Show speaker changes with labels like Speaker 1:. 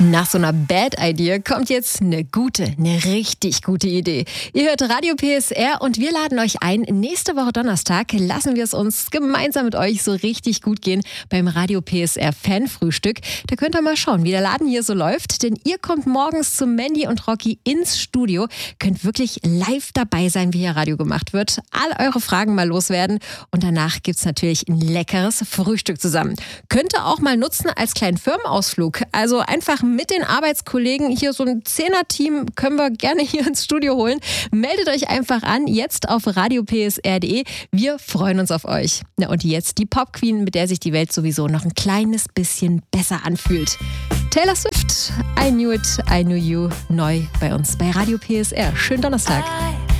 Speaker 1: Nach so einer Bad Idea kommt jetzt eine richtig gute Idee. Ihr hört Radio PSR und wir laden euch ein. Nächste Woche Donnerstag lassen wir es uns gemeinsam mit euch so richtig gut gehen beim Radio PSR Fanfrühstück. Da könnt ihr mal schauen, wie der Laden hier so läuft. Denn ihr kommt morgens zu Mandy und Rocky ins Studio. Könnt wirklich live dabei sein, wie hier Radio gemacht wird. All eure Fragen mal loswerden. Und danach gibt's natürlich ein leckeres Frühstück zusammen. Könnt ihr auch mal nutzen als kleinen Firmenausflug. Also einfach mit den Arbeitskollegen hier so ein 10er-Team können wir gerne hier ins Studio holen. Meldet euch einfach an, jetzt auf radiopsr.de. Wir freuen uns auf euch. Na und jetzt die Pop-Queen, mit der sich die Welt sowieso noch ein kleines bisschen besser anfühlt. Taylor Swift, I Knew It, I Knew You, neu bei uns bei Radio PSR. Schönen Donnerstag.